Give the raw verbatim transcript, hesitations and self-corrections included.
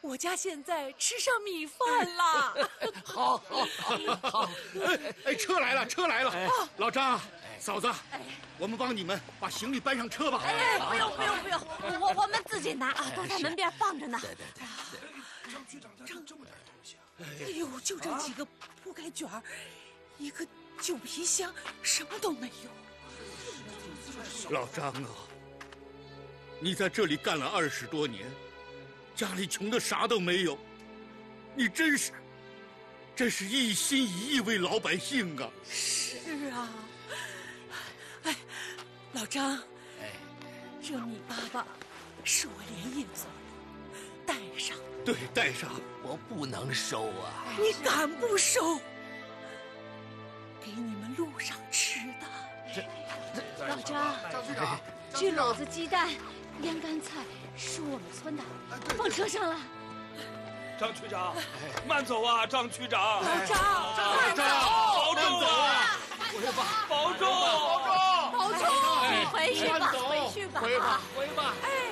我家现在吃上米饭了。 好，好，好，好！ 哎哎，车来了，车来了！哎、老张，嫂子，哎、我们帮你们把行李搬上车吧。 哎，不用，不用，不用，我我们自己拿啊，都在门边放着呢。 对对对。 张局长带这么点东西啊！ 哎呦，就这几个铺盖卷儿，一个旧皮箱，什么都没有。 老张啊，你在这里干了二十多年，家里穷的啥都没有，你真是，真是一心一意为老百姓啊！ 是啊，哎，老张， 哎， 这米粑粑是我连夜做的，带上。 对，带上。 我不能收啊！ 你敢不收？给你们路上吃的。 这老张， 张局长， 这篓子鸡蛋、腌干菜是我们村的，放车上了。 张区长，慢走啊，张区长！ 老张， 老张， 保重啊！ 回吧， 保重，保重， 保重，回去吧，回去吧， 回吧，回吧。 哎。